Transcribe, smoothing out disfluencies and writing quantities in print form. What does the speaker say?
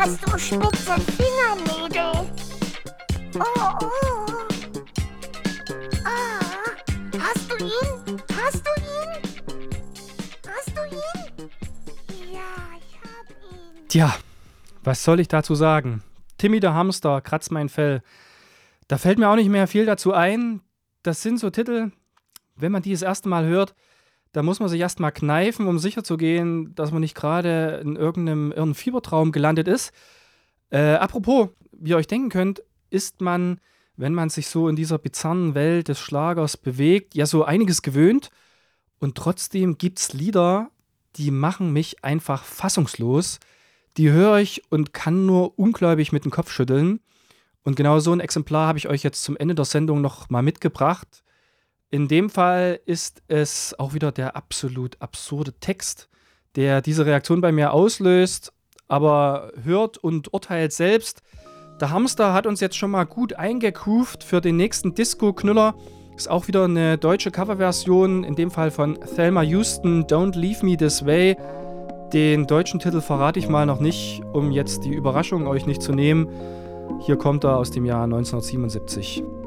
Hast du spitze Fingernägel? Oh, oh. Ah, hast du ihn? Hast du ihn? Hast du ihn? Ja, ich hab ihn. Tja, was soll ich dazu sagen? Timmy der Hamster, kratzt mein Fell. Da fällt mir auch nicht mehr viel dazu ein. Das sind so Titel, wenn man die das erste Mal hört, da muss man sich erst mal kneifen, um sicher zu gehen, dass man nicht gerade in irgendeinem irren Fiebertraum gelandet ist. Apropos, wie ihr euch denken könnt, ist man, wenn man sich so in dieser bizarren Welt des Schlagers bewegt, ja so einiges gewöhnt. Und trotzdem gibt's Lieder, die machen mich einfach fassungslos. Die höre ich und kann nur ungläubig mit dem Kopf schütteln. Und genau so ein Exemplar habe ich euch jetzt zum Ende der Sendung noch mal mitgebracht. In dem Fall ist es auch wieder der absolut absurde Text, der diese Reaktion bei mir auslöst. Aber hört und urteilt selbst. Der Hamster hat uns jetzt schon mal gut eingegroovt für den nächsten Disco-Knüller. Ist auch wieder eine deutsche Coverversion, in dem Fall von Thelma Houston, Don't Leave Me This Way. Den deutschen Titel verrate ich mal noch nicht, um jetzt die Überraschung euch nicht zu nehmen. Hier kommt er aus dem Jahr 1977.